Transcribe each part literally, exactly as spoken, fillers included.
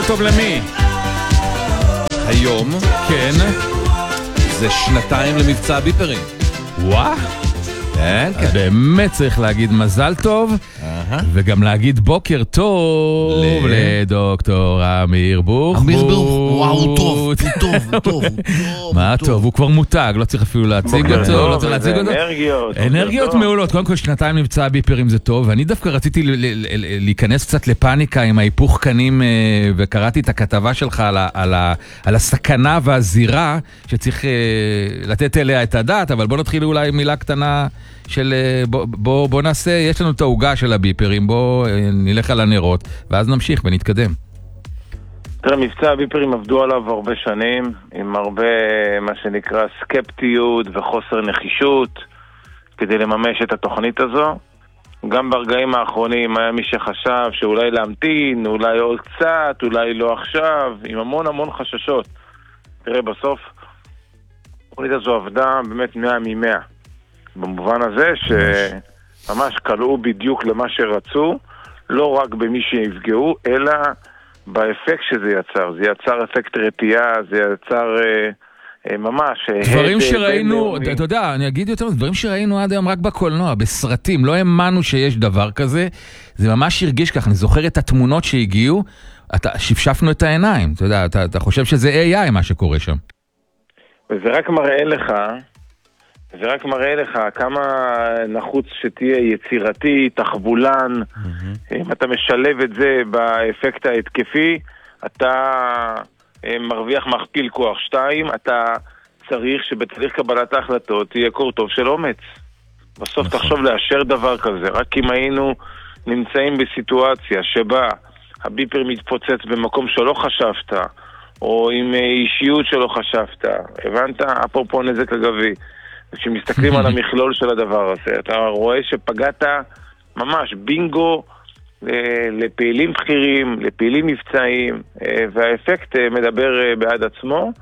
מזל טוב למי? היום כן. זה שנתיים למבצע ביפרים. וואה. כן, כן. באמת צריך להגיד מזל טוב, וגם להגיד בוקר טוב לדוקטור אמיר בוחבוט. אמיר בוחבוט, וואו, הוא טוב, הוא טוב, הוא טוב. מה טוב, הוא כבר מותג, לא צריך אפילו להציג אותו, לא צריך להציג אותו. אנרגיות. אנרגיות מעולות, קודם כל שנתיים מבצע ביפרים זה טוב, ואני דווקא רציתי להיכנס קצת לפאניקה עם ההיפוך קנים, וקראתי את הכתבה שלך על הסכנה והזירה שצריך לתת אליה את הדעת, אבל בוא נתחיל אולי מילה קטנה של בוא, בוא, בוא נעשה, יש לנו את ההוגה של הביפרים, בוא נלך על הנרות ואז נמשיך ונתקדם. תראה, מבצע הביפרים עבדו עליו הרבה שנים, עם הרבה מה שנקרא סקפטיות וחוסר נחישות כדי לממש את התוכנית הזו. גם ברגעים האחרונים היה מי שחשב שאולי להמתין, אולי עוד קצת, אולי לא עכשיו, עם המון המון חששות. תראה, בסוף התוכנית הזו עבדה באמת מאה ממאה. במובן הזה שממש קלעו בדיוק למה שרצו, לא רק במי שיפגעו, אלא באפקט שזה יצר. זה יצר אפקט רתיעה, זה יצר אה, ממש... דברים שראינו, אתה יודע, אני אגיד יותר, דברים שראינו עד היום רק בקולנוע, בסרטים, לא האמנו שיש דבר כזה, זה ממש הרגיש כך, אני זוכר את התמונות שהגיעו, אתה, שפשפנו את העיניים, אתה יודע, אתה, אתה חושב שזה איי איי מה שקורה שם. וזה רק מראה לך... זה רק מראה לך כמה נחוץ שתהיה יצירתי, תחבולן. Mm-hmm. אם אתה משלב את זה באפקט ההתקפי, אתה מרוויח מכפיל כוח שתיים, אתה צריך שבתהליך קבלת ההחלטות תהיה קור טוב של אומץ. בסוף נכון. תחשוב לאשר דבר כזה. רק אם היינו נמצאים בסיטואציה שבה הביפר מתפוצץ במקום שלא חשבת, או עם אישיות שלא חשבת, הבנת? אפרופו נזק אגבי. כשמסתכלים על המכלול של הדבר הזה, אתה רואה שפגעת ממש בינגו לפעילים בכירים, לפעילים מבצעיים, והאפקט מדבר בעד עצמו,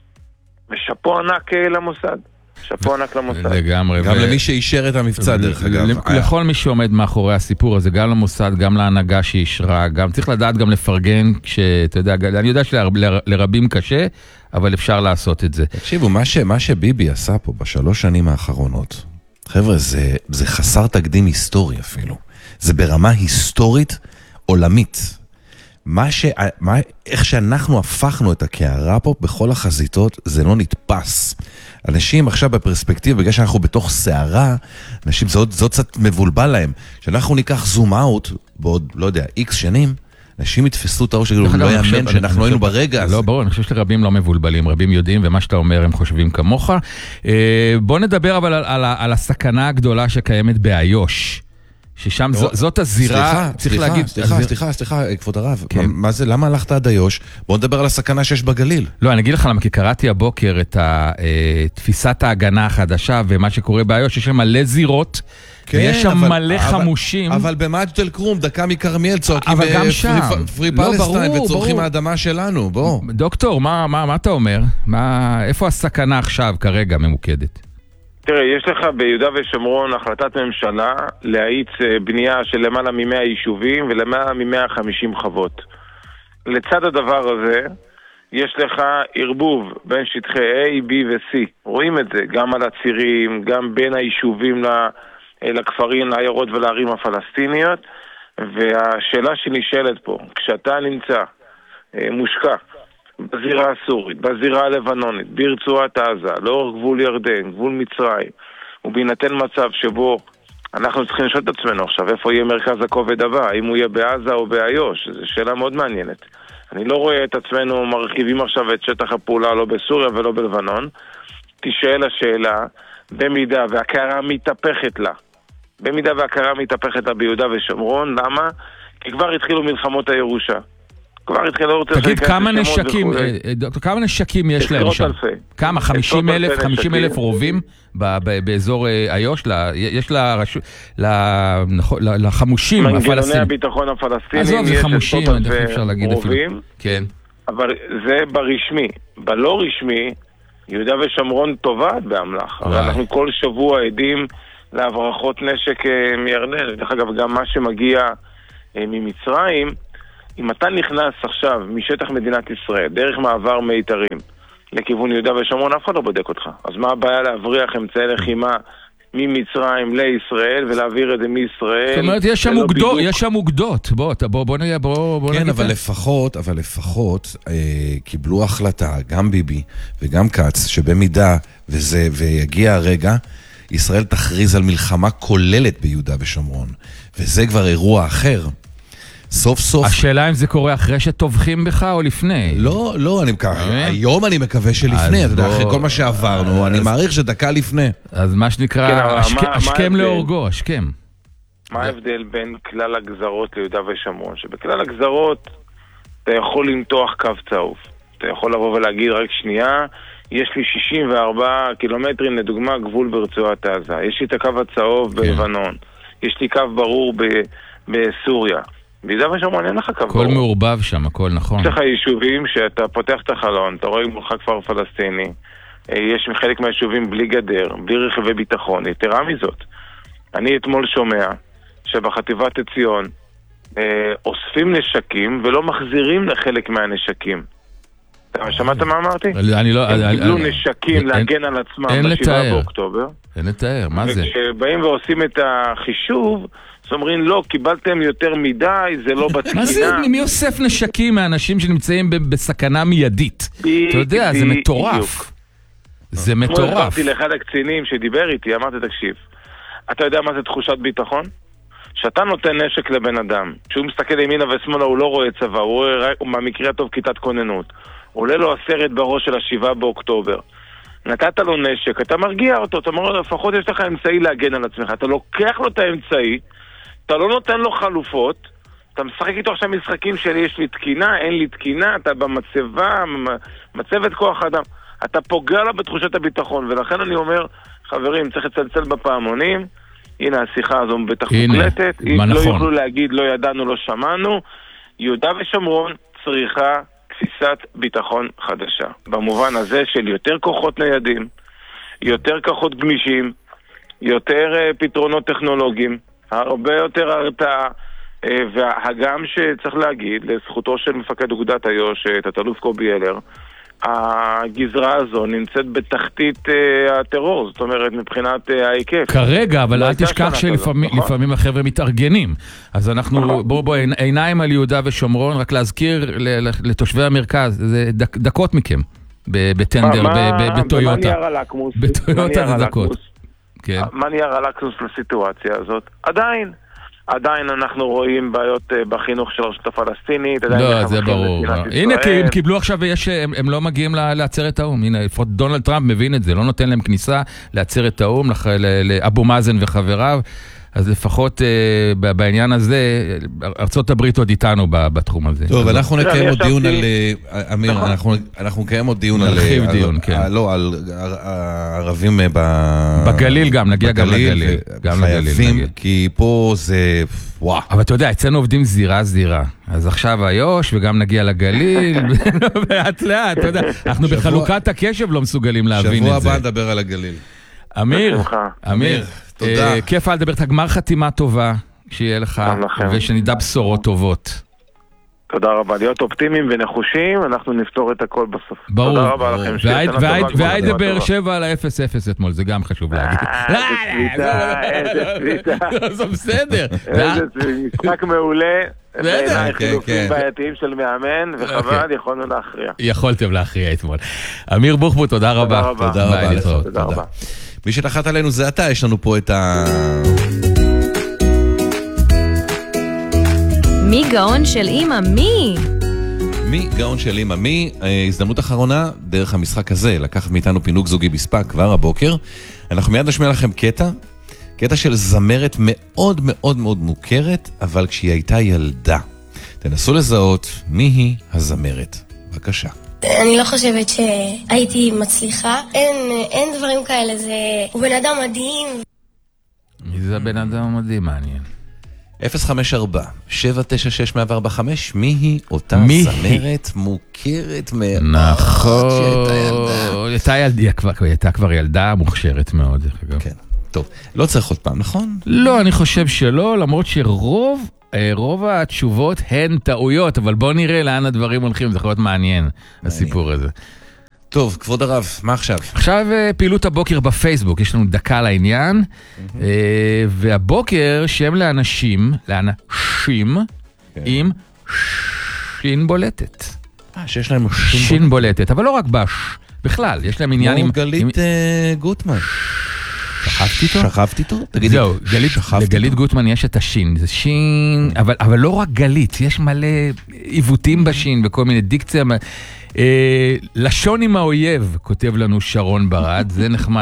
ושפו ענק למוסד. שפו ענק למוסד. לגמרי. גם למי שאישר את המבצע, דרך אגב. לכל מי שעומד מאחורי הסיפור הזה, גם למוסד, גם להנהגה שאישרה, גם צריך לדעת גם לפרגן, כשאתה יודע, אני יודע שלרבים קשה, אבל אפשר לעשות את זה. תקשיבו, מה, ש, מה שביבי עשה פה בשלוש שנים האחרונות, חבר'ה, זה, זה חסר תקדים היסטורי אפילו. זה ברמה היסטורית עולמית. מה ש, מה, איך שאנחנו הפכנו את הקערה פה בכל החזיתות, זה לא נתפס. אנשים עכשיו בפרספקטיב, בגלל שאנחנו בתוך שערה, אנשים, זאת, זאת קצת מבולבל להם. שאנחנו ניקח זום אאוט, בעוד, לא יודע, איקס שנים, אנשים יתפסו את הראש שגלו, לא יאמן שאנחנו היינו ברגע הזה. לא, ברור, אני חושב שלרבים לא מבולבלים, רבים יודעים, ומה שאתה אומר הם חושבים כמוך. בוא נדבר אבל על הסכנה הגדולה שקיימת באיו"ש, ששם זאת הזירה, צריך להגיד... סליחה, סליחה, סליחה, כבוד הרב, מה זה, למה הלכת עד איו"ש? בוא נדבר על הסכנה שיש בגליל. לא, אני אגיד לך למה, כי קראתי הבוקר את תפיסת ההגנה החדשה, ומה שקורה באיו"ש, יש שם מלא זירות, ויש שם מלא חמושים. אבל במג'דל כרום, דקה מקרמיאל, צועקים פרי לא, פלסטיין, וצורכים האדמה שלנו, בוא. דוקטור, מה אתה אומר? איפה הסכנה עכשיו כרגע ממוקדת? תראה, יש לך ביהודה ושומרון החלטת ממשלה להאיץ בנייה של למעלה מ-מאה יישובים ולמעלה מ-מאה וחמישים חוות. לצד הדבר הזה, יש לך ערבוב בין שטחי A, B ו-C. רואים את זה גם על הצירים, גם בין היישובים לכפרים, לעיירות ולערים הפלסטיניות. והשאלה שנשאלת פה, כשאתה נמצא מושקע בזירה הסורית, בזירה הלבנונית, ברצועת עזה, לאורך גבול ירדן, גבול מצרים, ובהינתן מצב שבו אנחנו צריכים לשאול את עצמנו עכשיו, איפה יהיה מרכז הכובד הבא, האם הוא יהיה בעזה או באיו"ש, זו שאלה מאוד מעניינת. אני לא רואה את עצמנו מרחיבים עכשיו את שטח הפעולה, לא בסוריה ולא בלבנון. תשאל השאלה, במידה והקערה מתהפכת לה, במידה והקערה מתהפכת לה ביהודה ושומרון, למה? כי כבר התחילו מלחמות הירושה. כבר התחילו... תגיד, כמה נשקים, דוקטור, כמה נשקים יש להם שם? כמה? חמישים אלף, חמישים אלף רובים באזור איו"ש? יש לחמושים הפלסטינים. מנגנוני הביטחון הפלסטינים. עזוב, זה חמושים, אפשר להגיד אפילו. כן. אבל זה ברשמי. בלא רשמי, יהודה ושומרון טובעת באמל"ח. אנחנו כל שבוע עדים להברחות נשק מירדן. דרך אגב, גם מה שמגיע ממצרים, אם אתה נכנס עכשיו משטח מדינת ישראל, דרך מעבר מיתרים, לכיוון יהודה ושומרון, אף אחד לא בודק אותך. אז מה הבעיה להבריח אמצעי לחימה ממצרים לישראל, ולהעביר את זה מישראל? זאת אומרת, יש שם מוגדות, יש שם מוגדות. בוא, בוא, בוא נהיה, בוא, בוא נגיד. כן, אבל לפחות, אבל לפחות, אה, קיבלו החלטה, גם ביבי וגם קץ, שבמידה וזה, ויגיע הרגע, ישראל תכריז על מלחמה כוללת ביהודה ושומרון. וזה כבר אירוע אחר. סוף סוף... השאלה אם זה קורה אחרי שטובחים בך או לפני. לא, לא, אני מקווה, היום אני מקווה שלפני, אתה יודע, אחרי כל מה שעברנו, אני מעריך שדקה לפני. אז מה שנקרא, השכם להורגו, השכם. מה ההבדל בין כלל הגזרות ליהודה ושומרון? שבכלל הגזרות אתה יכול למתוח קו צהוב. אתה יכול לבוא ולהגיד, רק שנייה, יש לי שישים וארבעה קילומטרים, לדוגמה, גבול ברצועת עזה. יש לי את הקו הצהוב בלבנון. יש לי קו ברור בסוריה. ביהודה ושומרון אין לך קו ברור. הכל מעורבב שם, הכל נכון. יש לך יישובים שאתה פותח את החלון, אתה רואה מולך כפר פלסטיני, יש חלק מהיישובים בלי גדר, בלי רכבי ביטחון. יתרה מזאת, אני אתמול שומע שבחטיבת עציון אה, אוספים נשקים ולא מחזירים לחלק מהנשקים. אתה שמעת מה אמרתי? אני לא... הם קיבלו נשקים להגן על עצמם בשבעה באוקטובר. אין לתאר, מה זה? וכשבאים ועושים את החישוב, אז אומרים, לא, קיבלתם יותר מדי, זה לא בתקינה. מה זה? מי אוסף נשקים מהאנשים שנמצאים בסכנה מיידית? אתה יודע, זה מטורף. זה מטורף. כמו הסברתי לאחד הקצינים שדיבר איתי, אמרתי, תקשיב, אתה יודע מה זה תחושת ביטחון? שאתה נותן נשק לבן אדם, כשהוא מסתכל ימינה ושמאלה, הוא לא רואה צבא, הוא רואה, הוא במקרה הטוב כיתת כוננות. עולה לו הסרט בראש של השבעה באוקטובר. נתת לו נשק, אתה מרגיע אותו, אתה אומר, לפחות יש לך אמצעי להגן על עצמך. אתה לוקח לו את האמצעי, אתה לא נותן לו חלופות, אתה משחק איתו עכשיו משחקים של יש לי תקינה, אין לי תקינה, אתה במצבה, מצבת כוח אדם. אתה פוגע לו בתחושת הביטחון, ולכן אני אומר, חברים, צריך לצלצל בפעמונים, הנה השיחה הזו בטח מוקלטת, נכון. לא יוכלו להגיד לא ידענו, לא שמענו. יהודה ושומרון צריכה תפיסת ביטחון חדשה, במובן הזה של יותר כוחות ניידים, יותר כוחות גמישים, יותר uh, פתרונות טכנולוגיים, הרבה יותר הרתעה, uh, והגם שצריך להגיד, לזכותו של מפקד אוגדת איו"ש, תת-אלוף קובי אלר, הגזרה הזו נמצאת בתחתית uh, הטרור, זאת אומרת מבחינת uh, ההיקף. כרגע, אבל אל תשכח שלפעמים נכון? החבר'ה מתארגנים. אז אנחנו, נכון. בואו בוא, עיניים על יהודה ושומרון, רק להזכיר לתושבי המרכז, זה דק, דקות מכם, בטנדר, בטויוטה. מה נייר הלקמוס? בטויוטה זה דקות. כן. מה נייר הלקמוס לסיטואציה הזאת? עדיין. עדיין אנחנו רואים בעיות בחינוך של הרשות הפלסטינית. לא, זה ברור. הנה, כי הם קיבלו עכשיו, הם לא מגיעים לעצרת האום. הנה, לפחות דונלד טראמפ מבין את זה, לא נותן להם כניסה לעצרת האום, לאבו מאזן וחבריו. אז לפחות בעניין הזה, ארצות הברית עוד איתנו בתחום הזה. טוב, אנחנו נקיים עוד דיון על... אמיר, אנחנו נקיים עוד דיון על... נרחיב דיון, כן. לא, על ערבים בגליל גם, נגיע גם לגליל. חייבים, כי פה זה... וואו. אבל אתה יודע, אצלנו עובדים זירה זירה. אז עכשיו איו"ש וגם נגיע לגליל, לאט לאט, אתה יודע, אנחנו בחלוקת הקשב לא מסוגלים להבין את זה. שבוע הבא נדבר על הגליל. אמיר, אמיר. תודה. כיף על לדבר, גמר חתימה טובה, שיהיה לך, ושנדע בשורות טובות. תודה רבה, להיות אופטימיים ונחושים, אנחנו נפתור את הכל בסוף. ברור. תודה רבה לכם. והיידה באר שבע על ה-אפס אפס אתמול, זה גם חשוב להגיד. איזה שביטה, איזה שביטה. זה בסדר. איזה משחק מעולה, בעיניי חילופים בעייתיים של מאמן, וחבל, יכולנו להכריע. יכולתם להכריע אתמול. אמיר בוחבוט, תודה רבה. תודה רבה. תודה רבה. מי שנחת עלינו זה אתה, יש לנו פה את ה... מי גאון של אמא, מי? מי גאון של אמא, מי? הזדמנות אחרונה, דרך המשחק הזה, לקחת מאיתנו פינוק זוגי בספק כבר הבוקר. אנחנו מיד נשמיע לכם קטע, קטע של זמרת מאוד מאוד מאוד מוכרת, אבל כשהיא הייתה ילדה. תנסו לזהות מי היא הזמרת. בבקשה. אני לא חושבת שהייתי מצליחה, אין, אין דברים כאלה, זה... הוא בן אדם מדהים. מי זה הבן אדם המדהים? מעניין. אפס חמש ארבע שבע תשע שש אפס ארבע חמש, מי היא אותה זמרת מוכרת מאוד? נכון, היא הייתה כבר ילדה מוכשרת מאוד. כן, טוב, לא צריך עוד פעם, נכון? לא, אני חושב שלא, למרות שרוב אה, רוב התשובות הן טעויות, אבל בוא נראה לאן הדברים הולכים, זה יכול להיות מעניין, הסיפור הזה. טוב, כבוד הרב, מה עכשיו? עכשיו אה, פעילות הבוקר בפייסבוק, יש לנו דקה לעניין, אה, והבוקר שם לאנשים, לאנשים, עם שין בולטת. אה, שיש להם שין בולטת, אבל לא רק בש, בכלל, יש להם עניין עם... כמו גלית אה, גוטמן. שכבתי איתו? שכבתי איתו? תגידי, זהו, גלית, שכבתי לגלית איתו. גוטמן יש את השין, זה שין, אבל, אבל לא רק גלית, יש מלא עיוותים בשין וכל מיני דיקציה. אה, לשון עם האויב, כותב לנו שרון ברד, זה נחמד.